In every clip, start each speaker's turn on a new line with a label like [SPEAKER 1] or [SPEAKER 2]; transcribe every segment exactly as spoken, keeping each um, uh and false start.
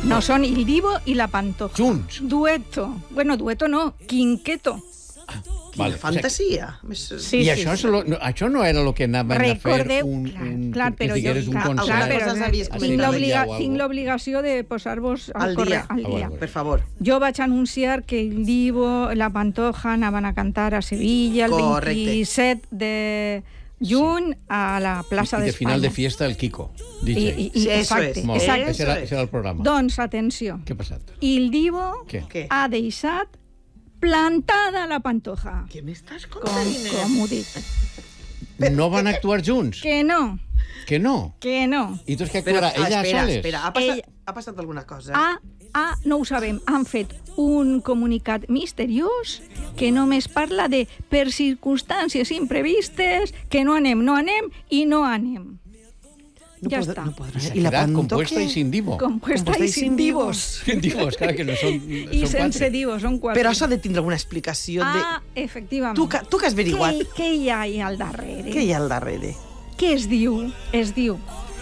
[SPEAKER 1] No, no, són el Divo i la Pantoja.
[SPEAKER 2] Junts?
[SPEAKER 1] Dueto. Bueno, dueto no, quinqueto.
[SPEAKER 2] Ah,
[SPEAKER 3] Quina vale. fantasia.
[SPEAKER 1] Sí,
[SPEAKER 2] I
[SPEAKER 1] sí,
[SPEAKER 2] això,
[SPEAKER 1] sí.
[SPEAKER 2] Lo, no, això no era el que anaven
[SPEAKER 1] Recordeu,
[SPEAKER 2] a fer un,
[SPEAKER 1] clar,
[SPEAKER 2] un,
[SPEAKER 1] clar, però
[SPEAKER 2] que digueres
[SPEAKER 1] jo,
[SPEAKER 2] un
[SPEAKER 1] clar,
[SPEAKER 2] concert?
[SPEAKER 1] clar, però
[SPEAKER 3] tinc
[SPEAKER 1] tinc l'obliga- tinc l'obligació de posar-vos al,
[SPEAKER 3] al
[SPEAKER 1] corre,
[SPEAKER 3] dia.
[SPEAKER 1] al dia.
[SPEAKER 3] Ah, per favor.
[SPEAKER 1] Jo vaig anunciar que el Divo, la Pantoja anaven a cantar a Sevilla el
[SPEAKER 3] Correcte.
[SPEAKER 1] vint-i-set de juny a la plaça
[SPEAKER 2] I de
[SPEAKER 1] d'Espanya.
[SPEAKER 2] final de fiesta el Kiko, D J.
[SPEAKER 1] I, i,
[SPEAKER 3] Sí,
[SPEAKER 1] i,
[SPEAKER 3] eso
[SPEAKER 1] exacte,
[SPEAKER 3] es.
[SPEAKER 2] Molt bé,
[SPEAKER 1] exacte.
[SPEAKER 2] ese era, ese era el programa.
[SPEAKER 1] Doncs, atenció.
[SPEAKER 2] Què ha passat?
[SPEAKER 1] El Divo
[SPEAKER 2] Què?
[SPEAKER 3] Què?
[SPEAKER 1] ha deixat plantada la Pantoja.
[SPEAKER 3] Què m'estàs
[SPEAKER 1] Com,
[SPEAKER 3] contant, Inés?
[SPEAKER 1] com ho dic?
[SPEAKER 2] No van actuar junts?
[SPEAKER 1] Que no,
[SPEAKER 2] Que no?
[SPEAKER 1] que no.
[SPEAKER 2] I tu és que
[SPEAKER 3] Però,
[SPEAKER 2] actuarà ella
[SPEAKER 3] espera,
[SPEAKER 2] soles?
[SPEAKER 3] espera, ha passat,
[SPEAKER 1] Ella-
[SPEAKER 3] ha passat alguna cosa?
[SPEAKER 1] Ah, ah, no ho sabem. Han fet un comunicat misteriós que només parla de per circumstàncies imprevistes, que no anem, no anem i no anem.
[SPEAKER 3] No
[SPEAKER 1] ja
[SPEAKER 3] podrà-
[SPEAKER 1] està.
[SPEAKER 3] no podrà.
[SPEAKER 2] S'ha
[SPEAKER 3] I la
[SPEAKER 2] quedat
[SPEAKER 3] Pantoja?
[SPEAKER 2] compuesta i sin divo.
[SPEAKER 1] Compuesta
[SPEAKER 3] Compuesta
[SPEAKER 1] i
[SPEAKER 3] i
[SPEAKER 1] sin
[SPEAKER 3] sin
[SPEAKER 1] divos.
[SPEAKER 2] Divos, clar, que no són,
[SPEAKER 1] I
[SPEAKER 2] són
[SPEAKER 1] sense
[SPEAKER 2] quatre.
[SPEAKER 1] divos, són quatre.
[SPEAKER 3] Però això ha de tindre alguna explicació. De...
[SPEAKER 1] Ah, efectivament.
[SPEAKER 3] Tu, que- tu que has averiguat,
[SPEAKER 1] Què, què hi ha allà al darrere?
[SPEAKER 3] què hi ha al darrere?
[SPEAKER 1] Què es diu? Es diu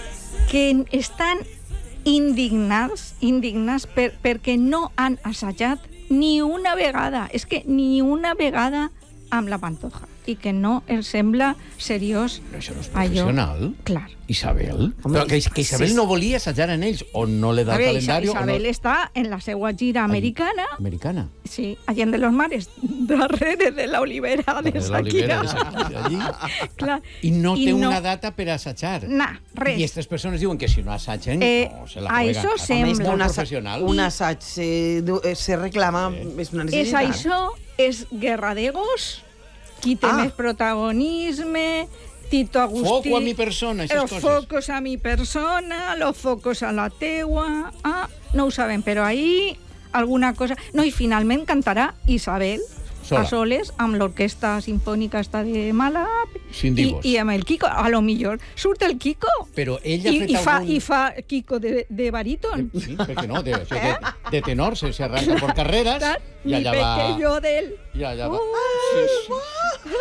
[SPEAKER 1] que estan indignats, indignats per, perquè no han assajat ni una vegada, és que ni una vegada amb la Pantoja, i que no els sembla seriós
[SPEAKER 2] Però això no és
[SPEAKER 1] allò.
[SPEAKER 2] professional.
[SPEAKER 1] Clar.
[SPEAKER 2] Isabel?
[SPEAKER 3] Home,
[SPEAKER 2] Però que, que Isabel
[SPEAKER 3] sí.
[SPEAKER 2] no volia assajar en ells, o no le da
[SPEAKER 1] A
[SPEAKER 2] el
[SPEAKER 1] veure,
[SPEAKER 2] calendari,
[SPEAKER 1] Isabel
[SPEAKER 2] o no...
[SPEAKER 1] està en la seva gira americana,
[SPEAKER 2] Americana.
[SPEAKER 1] sí, Allende los Mares, darrere de la olivera de
[SPEAKER 2] De l'Olivera,
[SPEAKER 1] Shakira.
[SPEAKER 2] de Shakira, allí.
[SPEAKER 1] Clar.
[SPEAKER 2] I no
[SPEAKER 1] I
[SPEAKER 2] té
[SPEAKER 1] no-
[SPEAKER 2] una data per assajar.
[SPEAKER 1] Nah, res.
[SPEAKER 2] I aquestes persones diuen que si no assagen,
[SPEAKER 1] Eh,
[SPEAKER 2] no, se la
[SPEAKER 1] a
[SPEAKER 2] juegan.
[SPEAKER 1] això
[SPEAKER 2] Home,
[SPEAKER 1] sembla.
[SPEAKER 2] és molt
[SPEAKER 3] Un assa-
[SPEAKER 2] professional.
[SPEAKER 3] Un assaig se, eh, se reclama, és una
[SPEAKER 1] És
[SPEAKER 3] necessitat.
[SPEAKER 1] això, és guerra d'egos, qui té
[SPEAKER 3] Ah.
[SPEAKER 1] més protagonisme, Tito Agustí...
[SPEAKER 2] Foco a mi persona, aquestes
[SPEAKER 1] Los
[SPEAKER 2] coses.
[SPEAKER 1] focos a mi persona, los focos a la teua... Ah, no ho sabem, però ahí alguna cosa... No, i finalment cantarà Isabel
[SPEAKER 2] Sola.
[SPEAKER 1] a soles amb l'Orquestra Simfònica esta de Málaga
[SPEAKER 2] Sin
[SPEAKER 1] i,
[SPEAKER 2] divos.
[SPEAKER 1] i amb el Kiko. A lo millor surt el Kiko
[SPEAKER 2] Però ella ha
[SPEAKER 1] i,
[SPEAKER 2] fet
[SPEAKER 1] i, fa,
[SPEAKER 2] algun...
[SPEAKER 1] i fa Kiko de, de baríton.
[SPEAKER 2] Sí, perquè no, de, això de, de tenor se, se arranca por carreras
[SPEAKER 1] Clar,
[SPEAKER 2] i
[SPEAKER 1] Mi
[SPEAKER 2] allà va...
[SPEAKER 1] pequeño del...
[SPEAKER 2] I allà va...
[SPEAKER 1] Uh,
[SPEAKER 2] Sí, sí.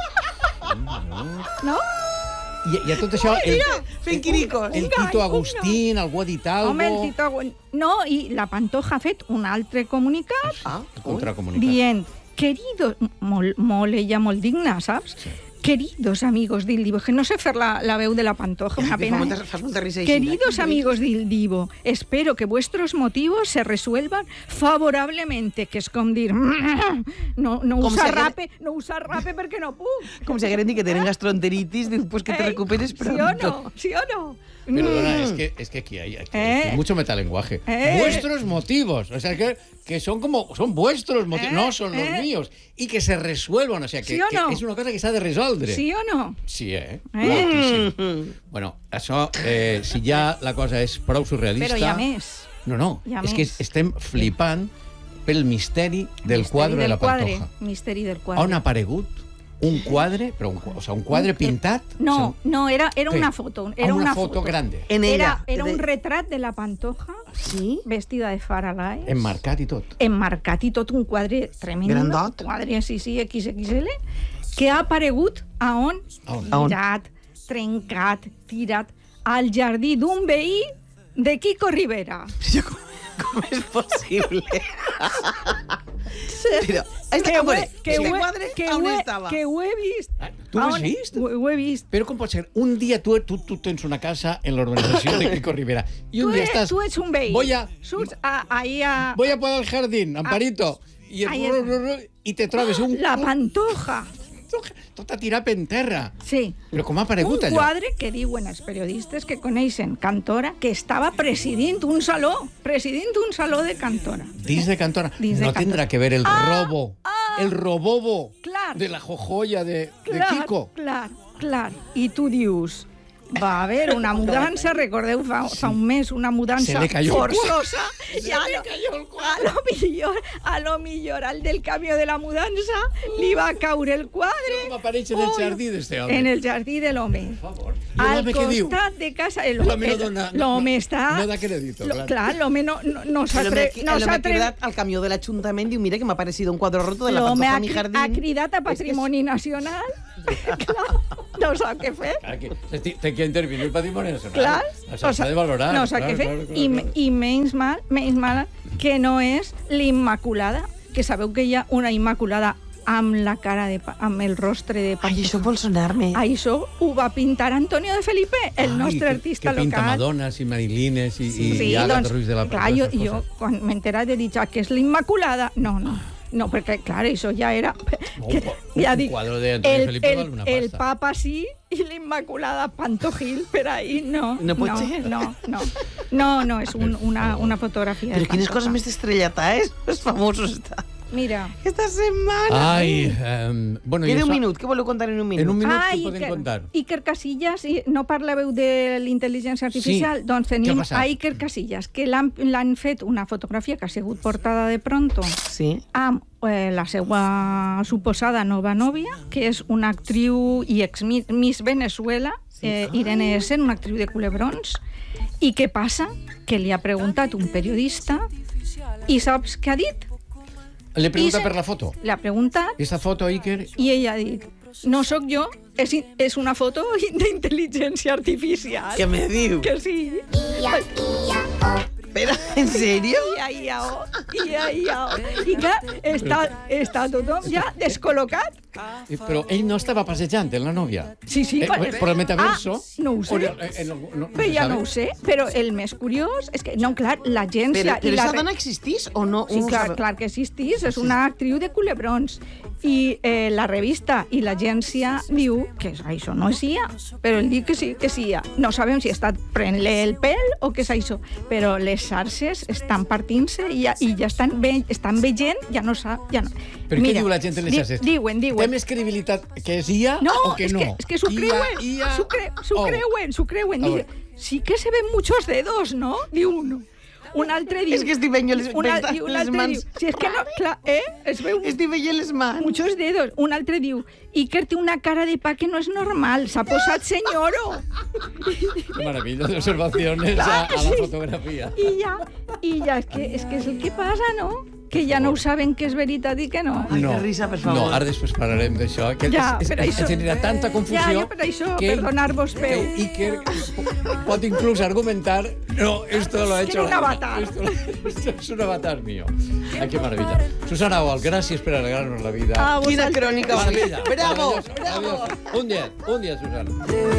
[SPEAKER 1] no?
[SPEAKER 2] I, I a tot això... El,
[SPEAKER 3] Fent quiricos.
[SPEAKER 2] el
[SPEAKER 1] Un gall,
[SPEAKER 2] Tito
[SPEAKER 1] un
[SPEAKER 2] Agustín, algú ha dit algo...
[SPEAKER 1] Home, el Tito Agüen... No, i la Pantoja ha fet un altre comunicat
[SPEAKER 3] Ah,
[SPEAKER 2] Contracomunicat.
[SPEAKER 1] dient, queridos... Molt, molt, ella molt digna, saps?
[SPEAKER 2] Sí.
[SPEAKER 1] Queridos amigos del Divo, que no sé fer la, la veu de la Pantoja, una
[SPEAKER 3] Fa
[SPEAKER 1] pena.
[SPEAKER 3] molta,
[SPEAKER 1] ¿eh?
[SPEAKER 3] fas molta risa així.
[SPEAKER 1] Queridos amigos del Divo, espero que vuestros motivos se resuelvan favorablemente, que és com dir, no, no
[SPEAKER 3] Com
[SPEAKER 1] usar
[SPEAKER 3] si hagués-
[SPEAKER 1] rape, no usar rape perquè no puc.
[SPEAKER 3] Com si hagueren dit que tenen gastroenteritis, dius, pues que te
[SPEAKER 1] Ei,
[SPEAKER 3] recuperes
[SPEAKER 1] ¿Sí
[SPEAKER 3] pronto.
[SPEAKER 1] o no? ¿Sí o no?
[SPEAKER 2] Perdona, es que, es que aquí hay, aquí hay
[SPEAKER 1] Eh.
[SPEAKER 2] mucho metalenguaje.
[SPEAKER 1] Eh.
[SPEAKER 2] Vuestros motivos. O sea, que, que son como... Son vuestros motivos,
[SPEAKER 1] Eh.
[SPEAKER 2] no son los
[SPEAKER 1] Eh.
[SPEAKER 2] míos. Y que se resuelvan. O sea, que,
[SPEAKER 1] ¿Sí o
[SPEAKER 2] que
[SPEAKER 1] no?
[SPEAKER 2] es una cosa que s'ha de resoldre.
[SPEAKER 1] Sí o no?
[SPEAKER 2] Sí, eh?
[SPEAKER 1] Eh.
[SPEAKER 2] Moltíssim. Bueno, això, eh, si ja la cosa és prou surrealista...
[SPEAKER 1] Però hi ha més.
[SPEAKER 2] No, no,
[SPEAKER 1] Hi ha
[SPEAKER 2] és que
[SPEAKER 1] més.
[SPEAKER 2] estem flipant pel misteri del
[SPEAKER 1] Misteri
[SPEAKER 2] quadre de
[SPEAKER 1] del
[SPEAKER 2] la
[SPEAKER 1] quadre,
[SPEAKER 2] Pantoja.
[SPEAKER 1] Misteri del quadre.
[SPEAKER 2] On ha aparegut un quadre, però un, o sea, un quadre pintat...
[SPEAKER 1] No, no, era, era
[SPEAKER 2] Què?
[SPEAKER 1] una foto.
[SPEAKER 2] Ah,
[SPEAKER 1] Era
[SPEAKER 2] una,
[SPEAKER 1] una
[SPEAKER 2] foto, grande,
[SPEAKER 3] En ella.
[SPEAKER 1] Era, era
[SPEAKER 3] de-
[SPEAKER 1] un retrat de la Pantoja,
[SPEAKER 3] Sí?
[SPEAKER 1] vestida de Faralaes,
[SPEAKER 2] enmarcat i tot.
[SPEAKER 1] emmarcat i tot un quadre tremendo.
[SPEAKER 3] Grandot.
[SPEAKER 1] Un quadre, sí, sí, equis equis ele, que ha aparegut a on?
[SPEAKER 2] A on?
[SPEAKER 3] A on?
[SPEAKER 1] Tirat, trencat, tirat, al jardí d'un veí de Kiko Rivera.
[SPEAKER 3] Jo, com, com és possible? Però,
[SPEAKER 1] Que
[SPEAKER 3] este,
[SPEAKER 1] ho he-
[SPEAKER 3] veure,
[SPEAKER 1] que
[SPEAKER 3] este
[SPEAKER 1] ho he-
[SPEAKER 3] quadre,
[SPEAKER 1] que
[SPEAKER 3] on
[SPEAKER 1] ho he-
[SPEAKER 3] estava?
[SPEAKER 1] Que ho he vist.
[SPEAKER 2] Ah, tu ho
[SPEAKER 1] A
[SPEAKER 2] has
[SPEAKER 1] on-
[SPEAKER 2] vist?
[SPEAKER 1] Ho, ho he vist.
[SPEAKER 2] Però com pot ser? Un dia tu, tu, tu tens una casa en l'organització de Kiko Rivera i un
[SPEAKER 1] Tu
[SPEAKER 2] dia
[SPEAKER 1] eres,
[SPEAKER 2] estàs...
[SPEAKER 1] tu ets un veí.
[SPEAKER 2] Voy a,
[SPEAKER 1] Surts a, ahí a...
[SPEAKER 2] voy a poder el jardín, Amparito, i, el,
[SPEAKER 1] ahí es-
[SPEAKER 2] i te trobes un...
[SPEAKER 1] La Pantoja.
[SPEAKER 2] Tot a tirar per terra.
[SPEAKER 1] Sí.
[SPEAKER 2] Però com ha
[SPEAKER 1] Un
[SPEAKER 2] aparegut allò?
[SPEAKER 1] quadre que diuen els periodistes que coneixen Cantora que estava presidint un saló, presidint un saló de Cantora.
[SPEAKER 2] Dins de Cantora.
[SPEAKER 1] Dins de
[SPEAKER 2] no
[SPEAKER 1] Cantora.
[SPEAKER 2] tindrà que ver el
[SPEAKER 1] Ah,
[SPEAKER 2] robo,
[SPEAKER 1] ah.
[SPEAKER 2] el robobo
[SPEAKER 1] Clar.
[SPEAKER 2] de la jojoya de, de
[SPEAKER 1] Clar,
[SPEAKER 2] Kiko.
[SPEAKER 1] clar, clar. I tu dius, va haver una mudança, recordeu, fa, fa un mes, una mudança
[SPEAKER 2] Se le cayó el
[SPEAKER 1] forçosa.
[SPEAKER 2] Se
[SPEAKER 1] I a
[SPEAKER 2] le
[SPEAKER 1] lo,
[SPEAKER 2] cayó el
[SPEAKER 1] a lo millor, a lo millor al del camió de la mudança li va caure el quadre.
[SPEAKER 2] Com apareix en el
[SPEAKER 1] Ui,
[SPEAKER 2] jardí d'este home?
[SPEAKER 1] En el jardí de l'home.
[SPEAKER 2] Per favor. I
[SPEAKER 1] Al
[SPEAKER 2] l'home què diu?
[SPEAKER 1] costat de casa... el-
[SPEAKER 2] L'home no
[SPEAKER 1] el-
[SPEAKER 2] dona- no-
[SPEAKER 1] L'home
[SPEAKER 2] no-
[SPEAKER 1] està...
[SPEAKER 2] no da crédito,
[SPEAKER 1] lo-
[SPEAKER 2] clar.
[SPEAKER 1] Clar, l'home no, no, no s'ha
[SPEAKER 3] El
[SPEAKER 1] atre-
[SPEAKER 3] home,
[SPEAKER 1] no
[SPEAKER 3] el
[SPEAKER 1] s'ha
[SPEAKER 3] home ha
[SPEAKER 1] atre-
[SPEAKER 3] cridat al camió de l'Ajuntament, diu, mira que m'ha aparecido un quadre roto de la
[SPEAKER 1] L'home
[SPEAKER 3] Pantoja
[SPEAKER 1] ha,
[SPEAKER 3] a mi
[SPEAKER 1] cri-
[SPEAKER 3] jardín.
[SPEAKER 1] ha cridat a
[SPEAKER 3] És que és-
[SPEAKER 1] Patrimoni Nacional no sap què fer.
[SPEAKER 2] Clar, que té té que intervenir el patrimoni nacional.
[SPEAKER 1] Clar,
[SPEAKER 2] Això s'ha de valorar.
[SPEAKER 1] no sap
[SPEAKER 2] clar,
[SPEAKER 1] què fer.
[SPEAKER 2] clar, clar,
[SPEAKER 1] I,
[SPEAKER 2] clar.
[SPEAKER 1] I menys mal, menys mal que no és l'Immaculada, que sabeu que hi ha una Immaculada amb la cara de pa, amb el rostre de pa.
[SPEAKER 3] Ai, això vol sonar-me.
[SPEAKER 1] Això ho va pintar Antonio de Felipe, el
[SPEAKER 2] Ai,
[SPEAKER 1] nostre
[SPEAKER 2] que-
[SPEAKER 1] artista
[SPEAKER 2] que pinta
[SPEAKER 1] local.
[SPEAKER 2] Madones i Marilines i, i,
[SPEAKER 1] Sí,
[SPEAKER 2] i Àgata
[SPEAKER 1] doncs,
[SPEAKER 2] Ruiz de la
[SPEAKER 1] clar,
[SPEAKER 2] de
[SPEAKER 1] jo,
[SPEAKER 2] aquestes
[SPEAKER 1] jo
[SPEAKER 2] coses.
[SPEAKER 1] quan m'he enterat he dit, ah, que és l'Immaculada. No, no, no, perquè, clar, això ja era...
[SPEAKER 2] No,
[SPEAKER 1] que,
[SPEAKER 2] un
[SPEAKER 1] ja dic,
[SPEAKER 2] quadre de Antonio
[SPEAKER 1] el,
[SPEAKER 2] Felipe
[SPEAKER 1] el,
[SPEAKER 2] val una
[SPEAKER 1] el
[SPEAKER 2] pasta.
[SPEAKER 1] Papa sí i l'Immaculada Pantojil per ahí, no.
[SPEAKER 3] No pot
[SPEAKER 1] no,
[SPEAKER 3] ser.
[SPEAKER 1] No, no, no, no, és un, una, una fotografia.
[SPEAKER 3] Però quines coses
[SPEAKER 1] espantosa.
[SPEAKER 3] més d'estrellataes, els famosos està.
[SPEAKER 1] Mira.
[SPEAKER 3] Esta setmana.
[SPEAKER 2] Ai, um, bueno,
[SPEAKER 3] Queda
[SPEAKER 2] i
[SPEAKER 3] un
[SPEAKER 2] això-
[SPEAKER 3] minut, què voleu contar en un minut?
[SPEAKER 2] En un minut
[SPEAKER 1] Ah,
[SPEAKER 2] què podem
[SPEAKER 1] Iker,
[SPEAKER 2] contar?
[SPEAKER 1] Iker Casillas, i no parlàveu de l'intel·ligència artificial?
[SPEAKER 2] Sí.
[SPEAKER 1] Doncs
[SPEAKER 2] Què ha
[SPEAKER 1] tenim
[SPEAKER 2] passat?
[SPEAKER 1] a Iker Casillas, que l'han l'han fet una fotografia que ha sigut portada de Pronto
[SPEAKER 3] Sí.
[SPEAKER 1] amb eh, la seva suposada nova nòvia, que és una actriu i ex-Miss Venezuela, eh, Irene Essen, una actriu de Culebrons. I què passa? Que li ha preguntat un periodista i saps què ha dit?
[SPEAKER 2] Le pregunta
[SPEAKER 1] I se-
[SPEAKER 2] per la foto.
[SPEAKER 1] Le ha preguntat
[SPEAKER 2] Esta foto, Iker,
[SPEAKER 1] i ella ha dit, no sóc jo, és, és una foto d'intel·ligència artificial.
[SPEAKER 3] Què me diu?
[SPEAKER 1] Que sí.
[SPEAKER 3] Espera, en sèrio?
[SPEAKER 1] Ia, ia, oh, ia, ia, oh. I clar, està, està tothom ja descol·locat.
[SPEAKER 2] Eh, però ell no estava passejant amb la nòvia.
[SPEAKER 1] Sí, sí.
[SPEAKER 2] Eh,
[SPEAKER 1] per-
[SPEAKER 2] per el metaverso.
[SPEAKER 1] Ah, no ho sé.
[SPEAKER 2] O no, eh, eh, no, no,
[SPEAKER 1] Però ja no
[SPEAKER 2] sabe?
[SPEAKER 1] ho sé. Però el més curiós és que, no, clar, l'agència...
[SPEAKER 3] Però,
[SPEAKER 1] i
[SPEAKER 3] però
[SPEAKER 1] la
[SPEAKER 3] esa
[SPEAKER 1] re-
[SPEAKER 3] dona existís o no?
[SPEAKER 1] Sí,
[SPEAKER 3] No ho
[SPEAKER 1] clar,
[SPEAKER 3] sabe.
[SPEAKER 1] clar que existís, és una actriu de Culebrons. I eh, la revista i l'agència diu que això no és I A, però ell diu que sí, que sí I A. No sabem si està prenent-li el pèl o què és això, però les xarxes estan partint-se i ja, i ja estan, ve, estan veient, ja no sap... Ja no.
[SPEAKER 2] Però què diu la gent en les
[SPEAKER 1] di-
[SPEAKER 2] xarxes?
[SPEAKER 1] Diuen,
[SPEAKER 2] Té
[SPEAKER 1] diuen.
[SPEAKER 2] més credibilitat que és I A
[SPEAKER 1] No,
[SPEAKER 2] o que
[SPEAKER 1] és
[SPEAKER 2] no?
[SPEAKER 1] que, és que s'ho
[SPEAKER 2] I A,
[SPEAKER 1] creuen,
[SPEAKER 2] I A,
[SPEAKER 1] s'ho cre, s'ho
[SPEAKER 2] oh.
[SPEAKER 1] creuen, s'ho creuen.
[SPEAKER 2] A
[SPEAKER 1] Diu,
[SPEAKER 2] veure.
[SPEAKER 1] sí que se ven muchos dedos, ¿no? Diu uno. Un altre diu...
[SPEAKER 3] És que estic veient les-
[SPEAKER 1] un, al-
[SPEAKER 3] les
[SPEAKER 1] diu, un altre
[SPEAKER 3] mans.
[SPEAKER 1] diu, si és que no, clar, eh? Es veu
[SPEAKER 3] Estic veient les mans.
[SPEAKER 1] muchos dedos. Un altre diu, Iker té una cara de pa que no és normal, s'ha posat senyoro.
[SPEAKER 2] Qué maravilla de observaciones a, a la
[SPEAKER 1] Sí.
[SPEAKER 2] fotografía.
[SPEAKER 1] I ja, i ja, és que, és que és el que passa, no? Que ja no ho saben que és veritat i que no.
[SPEAKER 3] Ai, que risa, per favor.
[SPEAKER 2] No, ara després parlarem d'això. Que
[SPEAKER 1] Ja,
[SPEAKER 2] és,
[SPEAKER 1] per
[SPEAKER 2] és,
[SPEAKER 1] això.
[SPEAKER 2] genera tanta confusió
[SPEAKER 1] Ja, ja, per això,
[SPEAKER 2] que,
[SPEAKER 1] per donar-vos peu.
[SPEAKER 2] que Iker pot incluso argumentar no, esto lo ha
[SPEAKER 1] Que
[SPEAKER 2] hecho...
[SPEAKER 1] era un avatar.
[SPEAKER 2] Esto, esto es un avatar mío. Ay, qué maravilla. Susana Oal, gracias por alegrarnos la vida.
[SPEAKER 1] A
[SPEAKER 3] Quina
[SPEAKER 1] vosaltres.
[SPEAKER 3] crònica avui.
[SPEAKER 2] Maravilla.
[SPEAKER 3] Bravo,
[SPEAKER 2] maravilloso,
[SPEAKER 3] bravo.
[SPEAKER 2] maravilloso. Un día, un día, Susana.